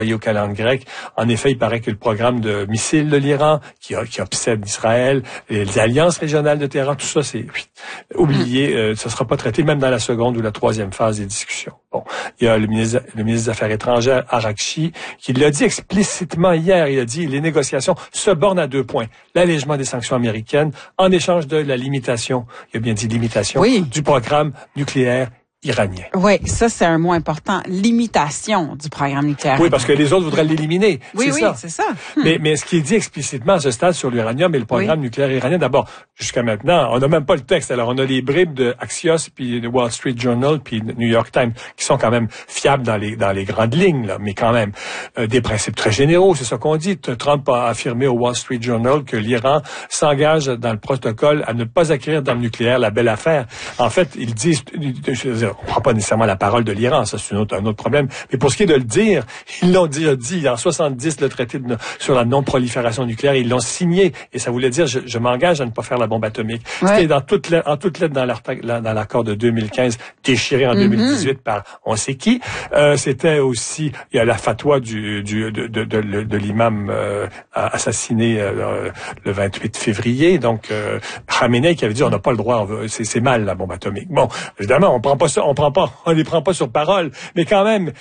au calendrier grec. En effet, il paraît que le programme de missiles de l'Iran, qui obsède Israël, les alliances régionales de Téhéran, tout ça, c'est oublié. Ça ne sera pas traité même dans la seconde ou la troisième phase des discussions. Bon, il y a le ministre des Affaires étrangères, Araghchi, qui l'a dit explicitement hier. Il a dit les négociations se bornent à 2 points. L'allègement des sanctions américaines en échange de la limitation, il a bien dit limitation, du programme nucléaire iranien. Oui, ça c'est un mot important. Limitation du programme nucléaire. Oui, parce que les autres voudraient l'éliminer. Oui, c'est ça. Mais ce qui est dit explicitement à ce stade sur l'uranium et le programme nucléaire iranien, d'abord, jusqu'à maintenant, on n'a même pas le texte. Alors, on a les bribes de Axios, puis de Wall Street Journal, puis New York Times, qui sont quand même fiables dans les grandes lignes, là, mais quand même des principes très généraux. C'est ça qu'on dit. Trump a affirmé au Wall Street Journal que l'Iran s'engage dans le protocole à ne pas acquérir d'armes nucléaires, la belle affaire. En fait, ils disent, on prend pas nécessairement la parole de l'Iran, ça c'est un autre problème. Mais pour ce qui est de le dire, ils l'ont dit en 70 le traité sur la non-prolifération nucléaire, ils l'ont signé et ça voulait dire je m'engage à ne pas faire la bombe atomique. C'était en toute lettre dans l'accord de 2015 déchiré en 2018 par on sait qui. C'était aussi il y a la fatwa de l'imam assassiné le 28 février. Donc Khamenei qui avait dit on n'a pas le droit, c'est mal la bombe atomique. Bon, évidemment on les prend pas sur parole, mais quand même,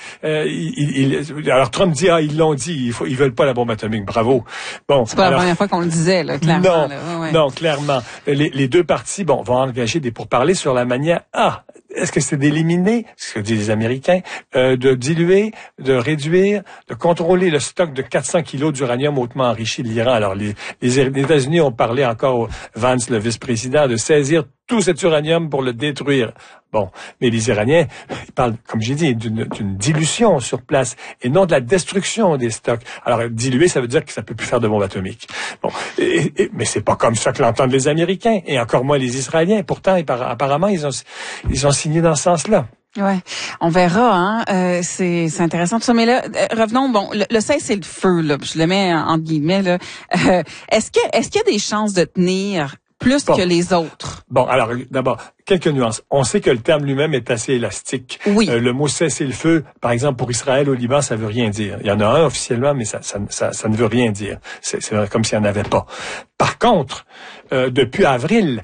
alors Trump dit ils l'ont dit, ils veulent pas la bombe atomique, bravo. Bon, c'est pas la première fois qu'on le disait, là, clairement. Non, clairement. Les deux parties, vont engager des pourparlers sur la manière. Est-ce que c'est d'éliminer, ce que disent les Américains, de diluer, de réduire, de contrôler le stock de 400 kilos d'uranium hautement enrichi de l'Iran? Alors, les États-Unis ont parlé encore, Vance, le vice-président, de saisir tout cet uranium pour le détruire. Bon, mais les Iraniens, ils parlent, comme j'ai dit, d'une dilution sur place et non de la destruction des stocks. Alors, diluer, ça veut dire que ça peut plus faire de bombe atomique. Bon, mais c'est pas comme ça que l'entendent les Américains et encore moins les Israéliens. Pourtant, apparemment, ils ont signé dans ce sens-là. Ouais, on verra, hein. C'est intéressant tout ça. Mais là, revenons. Bon, le cessez-le-feu, là, je le mets entre guillemets là. Est-ce qu'il y a des chances de tenir plus que les autres? Bon, alors d'abord, quelques nuances. On sait que le terme lui-même est assez élastique. Oui. Le mot cessez-le-feu, par exemple, pour Israël au Liban, ça veut rien dire. Il y en a un officiellement, mais ça ne veut rien dire. C'est comme s'il n'y en avait pas. Par contre, depuis avril,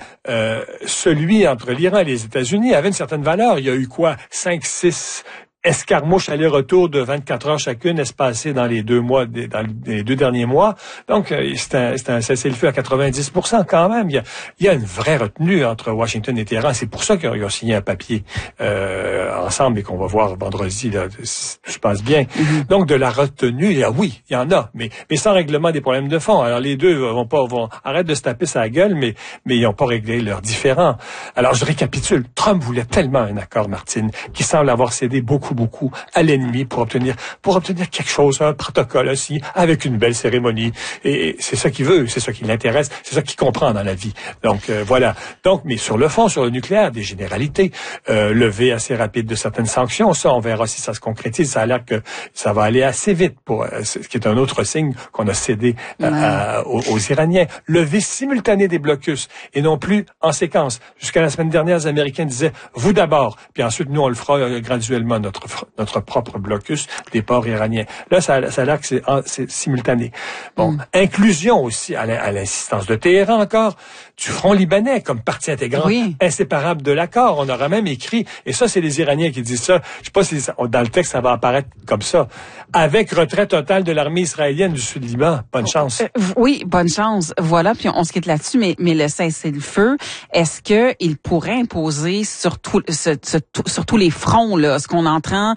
celui entre l'Iran et les États-Unis avait une certaine valeur. Il y a eu quoi? 5-6 escarmouches aller-retour de 24 heures chacune espacées dans les 2 derniers mois. Donc, c'est un cessez-le-feu à 90% quand même. Il y a une vraie retenue entre Washington et Téhéran. C'est pour ça qu'ils ont signé un papier ensemble et qu'on va voir vendredi, là, si je pense bien. Donc, de la retenue, oui, il y en a, mais sans règlement des problèmes de fond. Alors, les deux arrêtent de se taper sa gueule, mais ils n'ont pas réglé leurs différends. Alors, je récapitule. Trump voulait tellement un accord, Martine, qui semble avoir cédé beaucoup à l'ennemi pour obtenir quelque chose, un protocole aussi, avec une belle cérémonie. Et c'est ça qu'il veut, c'est ça qui l'intéresse, c'est ça qu'il comprend dans la vie. Donc voilà. Donc, mais sur le fond, sur le nucléaire, des généralités, levée assez rapide de certaines sanctions, ça, on verra si ça se concrétise. Ça a l'air que ça va aller assez vite, ce qui est un autre signe qu'on a cédé aux Iraniens. Levée simultanée des blocus et non plus en séquence. Jusqu'à la semaine dernière, les Américains disaient vous d'abord, puis ensuite nous on le fera graduellement notre propre blocus des ports iraniens. Là, ça a l'air que c'est simultané. Bon, inclusion aussi à l'insistance de Téhéran encore du front libanais comme partie intégrante inséparable de l'accord. On aura même écrit, et ça c'est les Iraniens qui disent ça, je sais pas si dans le texte ça va apparaître comme ça, avec retrait total de l'armée israélienne du Sud-Liban. Bonne chance. Oui, bonne chance. Voilà, puis on se quitte là-dessus, mais le cessez-le-feu, est-ce qu'il pourrait imposer sur tous les fronts, là, ce qu'on entend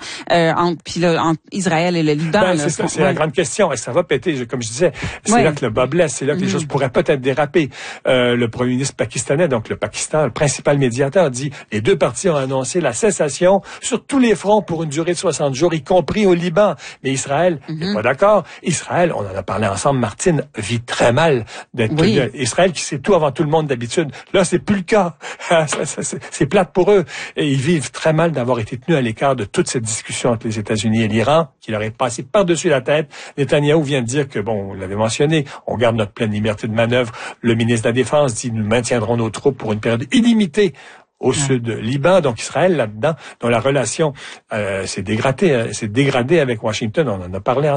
entre Israël et le Liban? C'est la grande question. Est-ce que ça va péter? Comme je disais, c'est là que le bas blesse, c'est là que les choses pourraient peut-être déraper. Le premier ministre pakistanais, donc le Pakistan, le principal médiateur, dit les deux parties ont annoncé la cessation sur tous les fronts pour une durée de 60 jours, y compris au Liban. Mais Israël n'est pas d'accord. Israël, on en a parlé ensemble, Martine, vit très mal d'être Israël qui sait tout avant tout le monde d'habitude. Là, c'est plus le cas. C'est plate pour eux. Et ils vivent très mal d'avoir été tenus à l'écart de toute cette discussion entre les États-Unis et l'Iran, qui leur est passé par-dessus la tête. Netanyahou vient de dire que, bon, on l'avait mentionné, on garde notre pleine liberté de manœuvre. Le ministre de la Défense dit nous maintiendrons nos troupes pour une période illimitée au sud Liban, donc Israël là-dedans, dont la relation s'est dégradée avec Washington, on en a parlé